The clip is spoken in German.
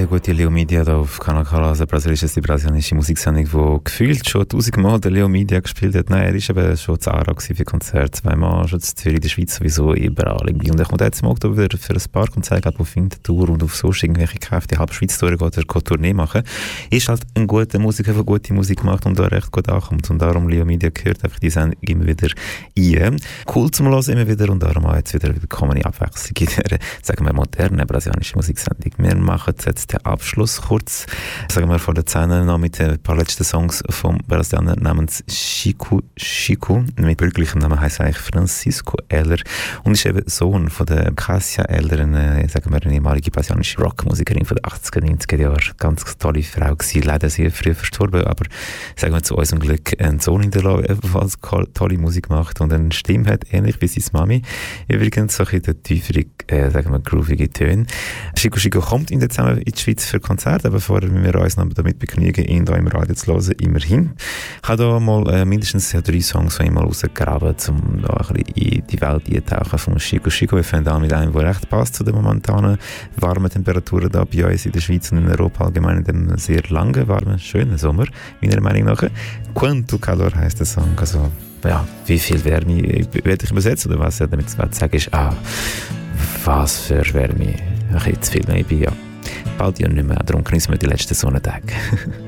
gute Leo Media hier auf Kanal K, also die brasilianische Musiksendung, die gefühlt schon 1000-mal der Leo Media gespielt hat. Nein, er war eben schon zu Aarau für Konzerte, zweimal schon in Zürich, in der Schweiz sowieso, überall irgendwie. Und er kommt jetzt im Oktober für ein paar Konzerte auf Winterthur und auf sonst irgendwelche Kräfte, die halb Schweiz durchgeht, er Tournee machen. Ist halt ein guter Musiker, der gute Musik macht und da recht gut ankommt. Und darum, Leo Media gehört einfach die Sendung immer wieder ein. Cool zum Hören immer wieder und darum auch jetzt wieder willkommene Abwechslung in der, sagen wir, modernen brasilianischen Musiksendung. Wir machen jetzt den Abschluss kurz, sagen wir, vor der 10 noch mit ein paar letzten Songs vom Brasilianer namens Chico. Mit bürgerlichem Namen heisst er eigentlich Francisco Eller und ist eben Sohn von der Cássia Eller, sagen wir, eine ehemalige brasilianische Rockmusikerin von den 80er, 90er Jahren. Ganz tolle Frau gewesen, leider sehr früh verstorben, aber sagen wir zu unserem Glück einen Sohn hinterlassen, der ebenfalls tolle Musik macht und eine Stimme hat, ähnlich wie seine Mami. Übrigens so ein bisschen tiefere, sagen wir, groovige Töne. Chico kommt in Dezember in die Schweiz für Konzerte, aber vorher müssen wir uns noch damit begnügen, ihn hier im Radio zu hören, immerhin. Ich habe hier mal mindestens 3 Songs von ihm mal rausgegraben, um da ein bisschen in die Welt einzutauchen von Chico. Wir fangen an mit einem, der recht passt zu den momentanen warmen Temperaturen da bei uns in der Schweiz und in Europa allgemein, in dem sehr langen, warmen, schönen Sommer, meiner Meinung nach. Quanto Calor heisst der Song, also ja, wie viel Wärme werde ich übersetzen oder was ich damit sagen ist, was für Wärme, ein bisschen zu viel, maybe, ja. Bald ja nicht mehr, darum genießen wir die letzten Sonnentage.